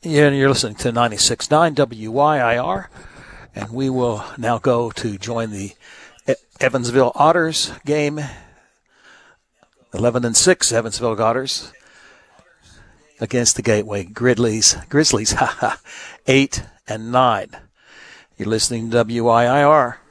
Yeah, you're listening to 96.9 WYIR, and we will now go to join the Evansville Otters game. 11-6 Evansville Otters against the Gateway Grizzlies. 8-9. You're listening to WYIR.